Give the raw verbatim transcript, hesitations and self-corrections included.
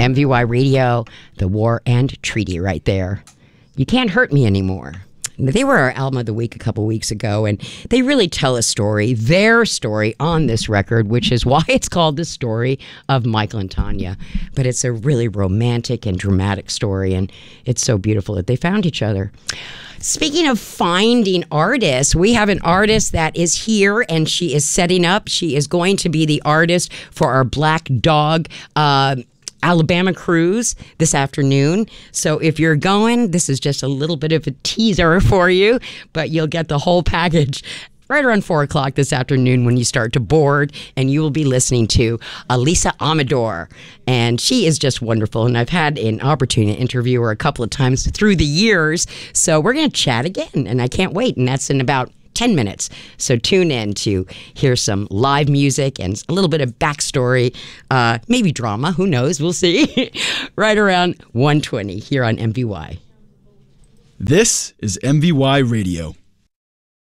M V Y Radio, The War and Treaty right there. You Can't Hurt Me Anymore. They were our album of the week a couple weeks ago, and they really tell a story, their story on this record, which is why it's called The Story of Michael and Tanya. But it's a really romantic and dramatic story, and it's so beautiful that they found each other. Speaking of finding artists, we have an artist that is here, and she is setting up. She is going to be the artist for our Black Dog uh Alabama cruise this afternoon. So if you're going, this is just a little bit of a teaser for you, but you'll get the whole package right around four o'clock this afternoon when you start to board, and you will be listening to Alisa Amador. And she is just wonderful, and I've had an opportunity to interview her a couple of times through the years, so we're going to chat again, and I can't wait, and that's in about ten minutes. So tune in to hear some live music and a little bit of backstory, uh, maybe drama, who knows, we'll see, right around one twenty here on M V Y. This is M V Y Radio.